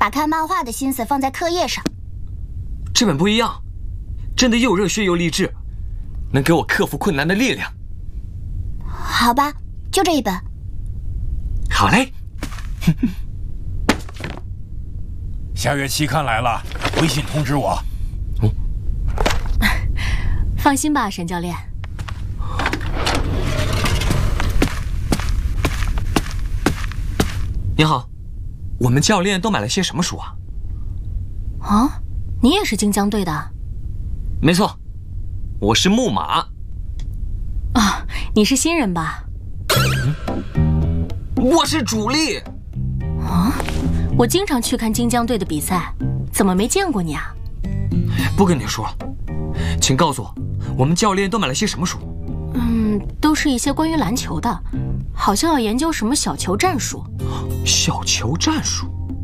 把看漫画的心思放在课业上。 这本不一样，真的又热血又励志，能给我克服困难的力量。 好吧，就这一本。 好嘞。 下月期刊来了，微信通知我。 放心吧，沈教练。 你好，我们教练都买了些什么书啊？ 啊，你也是金江队的？ 没错，我是木马。 啊，你是新人吧？ 我是主力。 啊，我经常去看金江队的比赛，怎么没见过你啊？ 不跟你说了，请告诉我们教练都买了些什么书？ 都是一些关于篮球的，好像要研究什么小球战术。 小球战术？